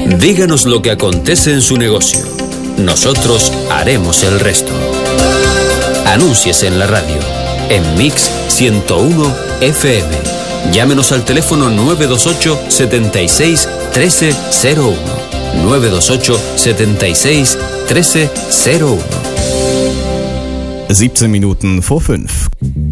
Díganos lo que acontece en su negocio. Nosotros haremos el resto. Anúnciese en la radio, en Mix 101 FM. Llámenos al teléfono 928 76 1301. 928 76 1301. 17 Minuten vor 5.